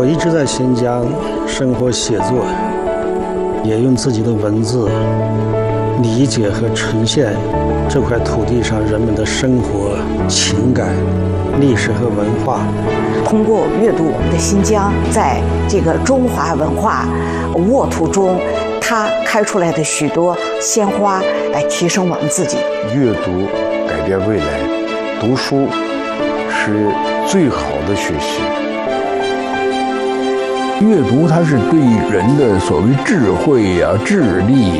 我一直在新疆生活写作，也用自己的文字理解和呈现这块土地上人们的生活、情感、历史和文化。 通过阅读我们的新疆，在这个中华文化沃土中，它开出来的许多鲜花，来提升我们自己。 阅读改变未来，读书是最好的学习。 阅读它是对人的所谓智慧啊、智力